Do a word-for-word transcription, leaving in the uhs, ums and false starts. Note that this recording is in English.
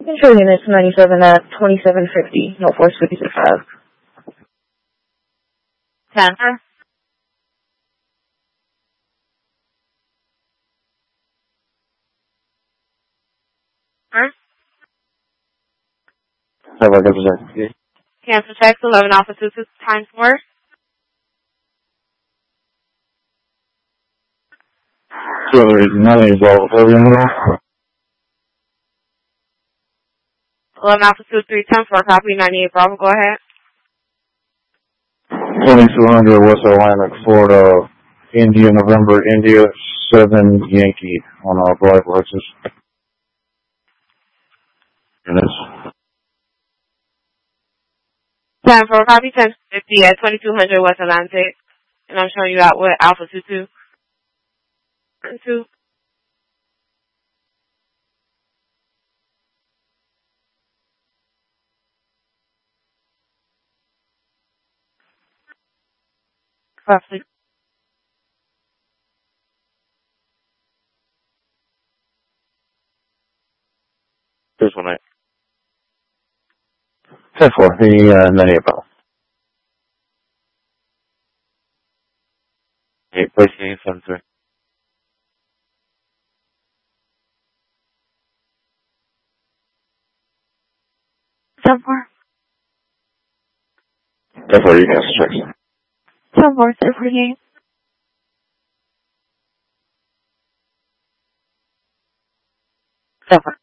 Control units ninety-seven at twenty-seven fifty, Northwest fifty-six Ave. Center. Huh? Have I got the Cancel checks, eleven Alpha two six times four. two other eighty-nine, Bravo, Bravo, eleven Alpha two three ten for copy, ninety-eight Bravo, go ahead. twenty-two hundred West Atlantic, Florida, India, November, India, seven Yankee on our black horses. And it's ten for copy, ten fifty at twenty-two hundred West Atlantic. And I'm showing you out with Alpha two two. two. Roughly. this one, right? ten four, the uh, ninety-eight Bravo. eight, place eight, seven three. ten four. ten four, you cancel checks. ten four, ten forty-eight. ten four.